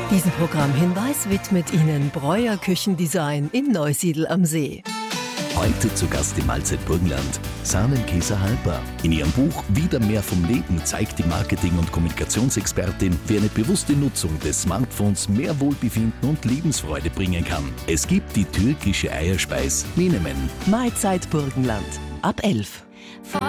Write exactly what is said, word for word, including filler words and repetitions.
Diesen Programmhinweis widmet Ihnen Breuer Küchendesign in Neusiedl am See. Heute zu Gast im Mahlzeit Burgenland Sahnenkäser Halper. In ihrem Buch Wieder mehr vom Leben zeigt die Marketing- und Kommunikationsexpertin, wie eine bewusste Nutzung des Smartphones mehr Wohlbefinden und Lebensfreude bringen kann. Es gibt die türkische Eierspeis Menemen. Mahlzeit Burgenland ab elf.